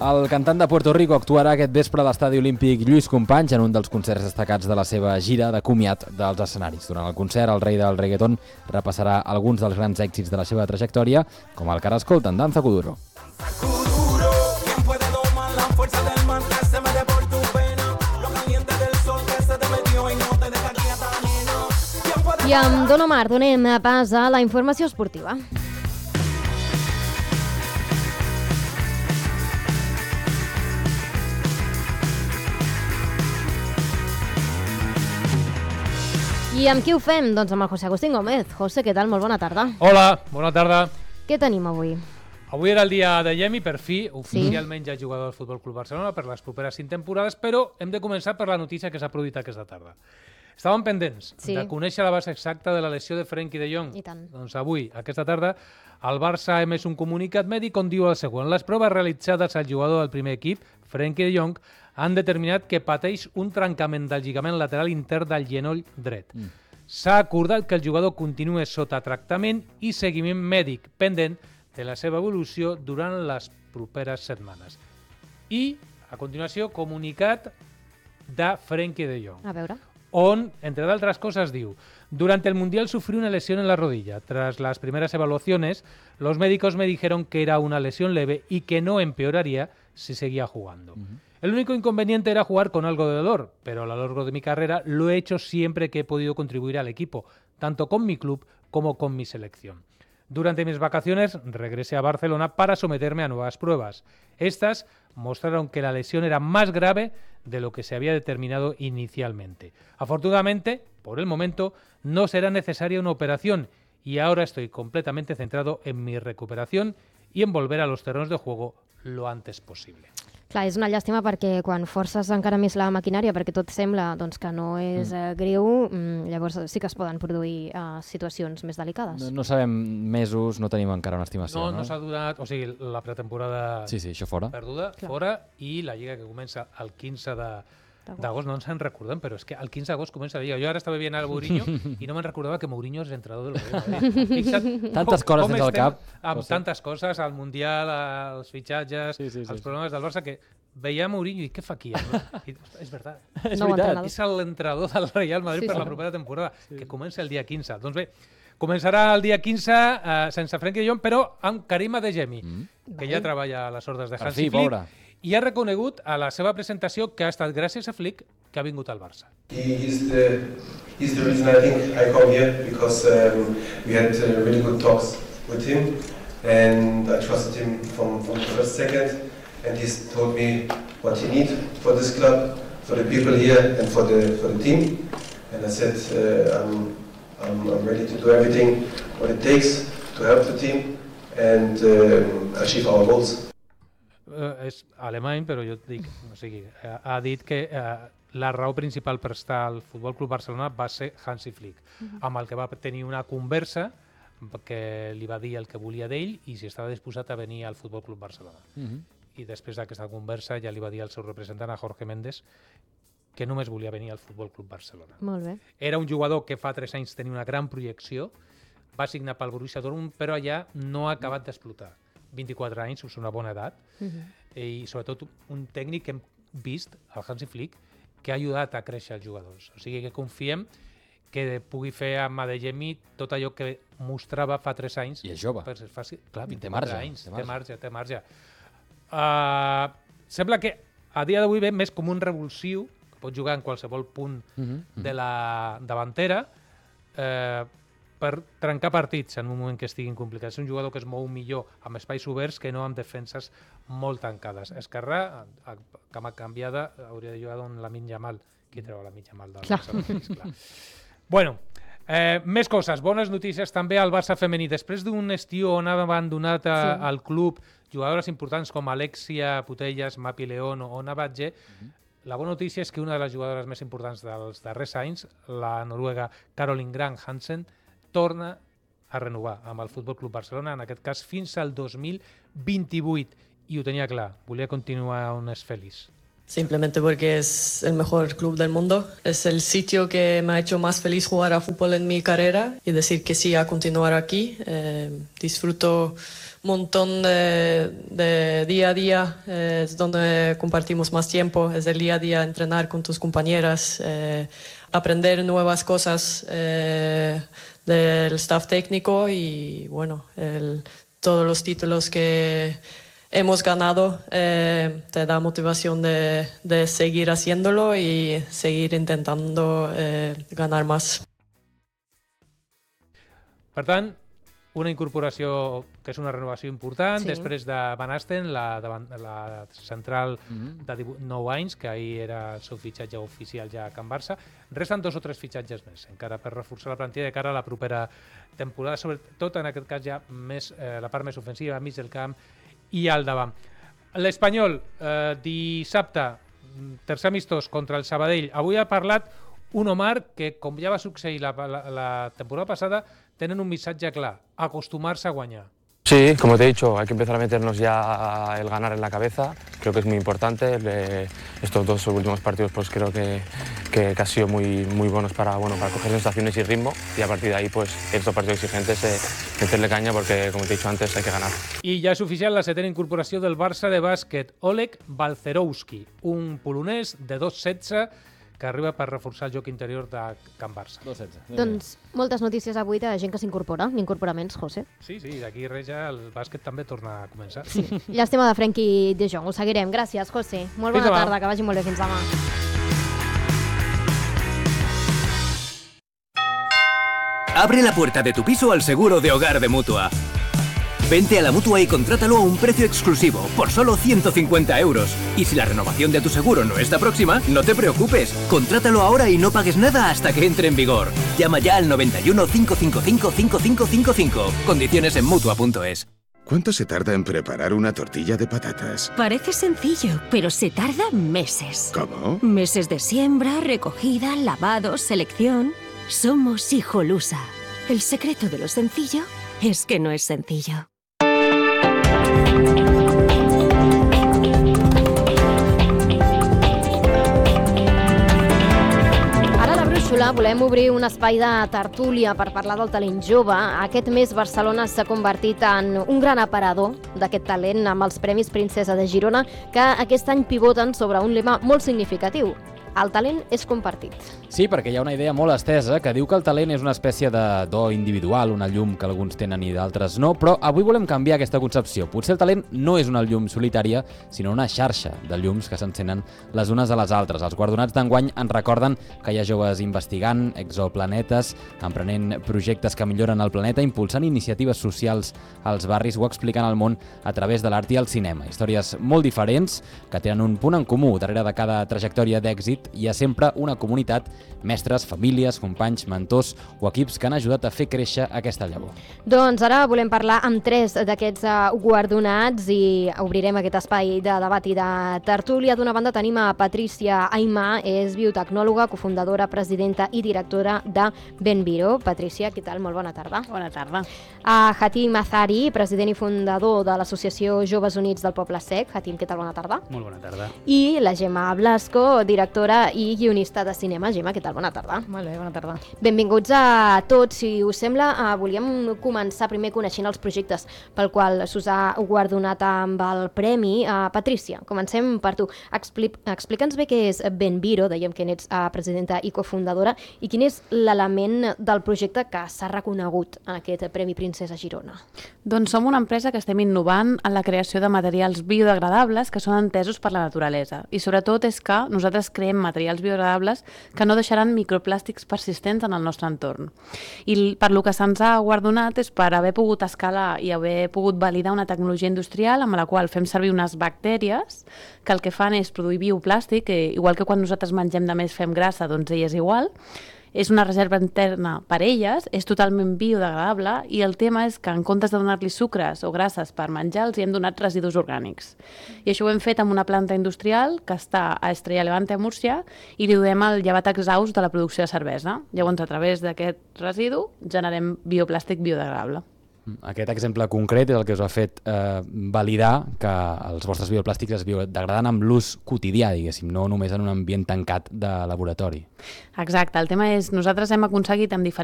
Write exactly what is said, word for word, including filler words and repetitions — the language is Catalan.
El cantant de Puerto Rico actuarà aquest vespre a l'Estadi Olímpic Lluís Companys en un dels concerts destacats de la seva gira de comiat dels escenaris. Durant el concert, el rei del reggaeton repassarà alguns dels grans èxits de la seva trajectòria, com el que ara escolten, Danza Kuduro. I amb Don Omar donem pas a la informació esportiva. I amb qui ho fem? Doncs amb el José Agustín Gómez. José, què tal? Molt bona tarda. Hola, bona tarda. Què tenim avui? Avui era el dia de Yemi, per fi, oficialment ja jugador del Futbol Club Barcelona per les properes cinc temporades, però hem de començar per la notícia que s'ha produït aquesta tarda. Estàvem pendents sí. de conèixer la base exacta de la lesió de Frenkie de Jong. I tant. Doncs avui, aquesta tarda, el Barça ha emès un comunicat mèdic on diu el següent. Les proves realitzades al jugador del primer equip, Frenkie de Jong, han determinat que pateix un trencament del lligament lateral intern del genoll dret. Mm. S'ha acordat que el jugador continua sota tractament i seguiment mèdic pendent de la seva evolució durant les properes setmanes. I, a continuació, comunicat de Frenkie de Jong. A veure. On, entre d'altres cosas, diu: durante el Mundial sufrí una lesión en la rodilla. Tras las primeras evaluaciones, los médicos me dijeron que era una lesión leve y que no empeoraría si seguía jugando. Uh-huh. El único inconveniente era jugar con algo de dolor, pero a lo largo de mi carrera lo he hecho siempre que he podido contribuir al equipo, tanto con mi club como con mi selección. Durante mis vacaciones regresé a Barcelona para someterme a nuevas pruebas. Estas mostraron que la lesión era más grave de lo que se había determinado inicialmente. Afortunadamente, por el momento, no será necesaria una operación y ahora estoy completamente centrado en mi recuperación y en volver a los terrenos de juego lo antes posible. Clar, és una llàstima perquè quan forces encara més la maquinària, perquè tot sembla doncs, que no és eh, greu, mm, llavors sí que es poden produir eh, situacions més delicades. No, no sabem mesos, no tenim encara una estimació, no? No, no s'ha donat, o sigui, la pretemporada sí, sí, això fora. perduda, Clar. fora, i la Lliga que comença el quinze d'agost, no ens en recordem, però és que el quinze d'agost comença la Lliga. Jo ara estava veient el Mourinho i no me'n recordava que Mourinho és entrenador del Real Madrid. Fixa't tantes com, coses com tens al cap. Amb tantes coses, el Mundial, els fitxatges, sí, sí, sí, els sí. problemes del Barça, que veia Mourinho i què fa aquí? No? I, és veritat. És no veritat. És l'entrenador del Real Madrid sí, per sí. la propera temporada, sí. que comença el dia quinze. Doncs bé, començarà el dia quinze eh, sense Frenkie de Jong, però amb Karim Adeyemi, mm. que ja treballa a les ordres de Hansi Flick, i ha reconegut a la seva presentació que ha estat gràcies a Flick que ha vingut al Barça. He is the, he's the reason I think I come here, because um, we had uh, really good talks with him, and I trusted him from, from the first second. And he's told me what he needs for this club, for the people here, and for the for the team. And I said uh, I'm, I'm I'm ready to do everything what it takes to help the team and um, achieve our goals. Uh, és alemany, però jo et dic, o sigui, uh, ha dit que uh, la raó principal per estar al Futbol Club Barcelona va ser Hansi Flick, uh-huh. amb el que va tenir una conversa que li va dir el que volia d'ell i si estava disposat a venir al Futbol Club Barcelona. Uh-huh. I després d'aquesta conversa ja li va dir al seu representant, a Jorge Méndez, que només volia venir al Futbol Club Barcelona. Molt bé. Era un jugador que fa tres anys tenia una gran projecció, va signar pel Borussia Dortmund, però allà no ha acabat d'explotar. vint-i-quatre anys, és una bona edat, uh-huh. i sobretot un tècnic que hem vist, el Hansi Flick, que ha ajudat a créixer els jugadors. O sigui que confiem que pugui fer amb Adeyemi tot allò que mostrava fa tres anys. I és jove. Per ser fàcil. Clar, vint-i-quatre anys, té marge. Té marge, té marge. Uh, sembla que a dia d'avui ve més com un revulsiu, que pot jugar en qualsevol punt uh-huh. de la davantera, eh, per trencar partits en un moment que estiguin complicats. És un jugador que es mou millor amb espais oberts que no amb defenses molt tancades. Esquerrà, a cama canviada, hauria de jugar amb Lamine Yamal. Qui treu Lamine Yamal del Barça? Clar. Bueno, eh, més coses, bones notícies també al Barça femení. Després d'un estiu on ha abandonat a, sí. al club jugadores importants com Alexia Putellas, Mapi León o Navatge, uh-huh. la bona notícia és que una de les jugadores més importants dels darrers anys, la noruega Caroline Grant Hansen, torna a renovar amb el Futbol Club Barcelona, en aquest cas fins al dos mil vint-i-vuit, i ho tenia clar, volia continuar on és feliç. Simplemente porque es el mejor club del mundo. Es el sitio que me ha hecho más feliz jugar a fútbol en mi carrera y decir que sí a continuar aquí. Eh, disfruto montón de, de día a día, eh, es donde compartimos más tiempo, es el día a día entrenar con tus compañeras, eh, aprender nuevas cosas eh, del staff técnico y bueno, el, todos los títulos que hemos ganado eh, te da motivación de, de seguir haciéndolo y seguir intentando eh, ganar más. Per tant, una incorporació que és una renovació important, Sí. després de Van Asten, la, davant- la central Mhm. de divuit nou anys, que ahir era el seu fitxatge oficial ja a Can Barça. Resten dos o tres fitxatges més, encara per reforçar la plantilla de cara a la propera temporada, sobretot en aquest cas ja més, eh, la part més ofensiva, mig del camp i al davant. L'Espanyol, eh, dissabte, tercer amistós contra el Sabadell. Avui ha parlat un Omar que, com ja va succeir la, la, la temporada passada, tenen un missatge clar, acostumar-se a guanyar. Sí, como te he dicho, hay que empezar a meternos ya el ganar en la cabeza, creo que es muy importante. Le- estos dos últimos partidos pues creo que, que, que han sido muy, muy buenos para, bueno, para coger sensaciones y ritmo y a partir de ahí pues estos partidos exigentes eh, meterle caña porque como te he dicho antes hay que ganar. I ja és oficial la setena incorporació del Barça de bàsquet, Oleg Balcerowski, un polonès de dos setze que arriba per reforçar el joc interior de Can Barça. dos setze. Doncs moltes notícies avui de gent que s'incorpora, incorporaments, José. Sí, sí, d'aquí res ja el bàsquet també torna a començar. Sí. Llàstima de Frenkie de Jong, ho seguirem. Gràcies, José. Molt Fins bona demà. tarda, que vagi molt bé. Fins demà. Abre la puerta de tu piso al seguro de hogar de Mutua. Vente a la Mutua y contrátalo a un precio exclusivo, por solo ciento cincuenta euros. Y si la renovación de tu seguro no está próxima, no te preocupes. Contrátalo ahora y no pagues nada hasta que entre en vigor. Llama ya al noventa y uno, cinco cinco cinco, cinco cinco cinco cinco. Condiciones en Mutua punto es. ¿Cuánto se tarda en preparar una tortilla de patatas? Parece sencillo, pero se tarda meses. ¿Cómo? Meses de siembra, recogida, lavado, selección. Somos Hijolusa. El secreto de lo sencillo es que no es sencillo. Ara a la Brúixola volem obrir un espai de tertúlia per parlar del talent jove. Aquest mes Barcelona s'ha convertit en un gran aparador d'aquest talent amb els Premis Princesa de Girona, que aquest any pivoten sobre un lema molt significatiu. El talent és compartit. Sí, perquè hi ha una idea molt estesa que diu que el talent és una espècie de do individual, una llum que alguns tenen i d'altres no, però avui volem canviar aquesta concepció. Potser el talent no és una llum solitària, sinó una xarxa de llums que s'encenen les unes a les altres. Els guardonats d'enguany ens recorden que hi ha joves investigant exoplanetes, emprenent projectes que milloren el planeta, impulsant iniciatives socials als barris o explicant el món a través de l'art i el cinema. Històries molt diferents que tenen un punt en comú. Darrere de cada trajectòria d'èxit hi ha sempre una comunitat, mestres, famílies, companys, mentors o equips que han ajudat a fer créixer aquesta llavor. Doncs ara volem parlar amb tres d'aquests uh, guardonats i obrirem aquest espai de debat i de tertúlia. D'una banda tenim a Patricia Aymà, és biotecnòloga, cofundadora, presidenta i directora de Benviro. Patricia, què tal? Molt bona tarda. Bona tarda. A Hatim Azari, president i fundador de l'Associació Joves Units del Poble Sec. Hatim, què tal? Bona tarda. Molt bona tarda. I la Gemma Blasco, directora i guionista de cinema. Gemma, què tal? Bona tarda. Molt bé, bona tarda. Benvinguts a tots. Si us sembla, eh, volíem començar primer coneixent els projectes pel qual s'us ha guardonat amb el premi. Uh, Patricia, comencem per tu. Expli Explica'ns bé què és Benviro, dèiem que n'ets uh, presidenta i cofundadora, i quin és l'element del projecte que s'ha reconegut en aquest Premi Princesa Girona. Doncs som una empresa que estem innovant en la creació de materials biodegradables que són entesos per la naturalesa. I sobretot és que nosaltres creem materials biodegradables que no deixaran microplàstics persistents en el nostre entorn. I per lo que se'ns ha guardonat és per haver pogut escalar i haver pogut validar una tecnologia industrial amb la qual fem servir unes bactèries que el que fan és produir bioplàstic, que igual que quan nosaltres mengem de més fem grassa, doncs ell és igual. És una reserva interna per elles, és totalment biodegradable i el tema és que en comptes de donar-li sucres o grasses per menjar, els hi hem donat residus orgànics. I això ho hem fet amb una planta industrial que està a Estrella Levante, a Múrcia, i li donem el llevat exhaust de la producció de cervesa. Llavors, a través d'aquest residu, generem bioplàstic biodegradable. Aquest exemple concret és el que us ha fet eh, validar que els vostres bioplàstics es biodegraden amb l'ús quotidià, diguéssim, no només en un ambient tancat de laboratori. Exacte, el tema és, nosaltres hem aconseguit amb diferents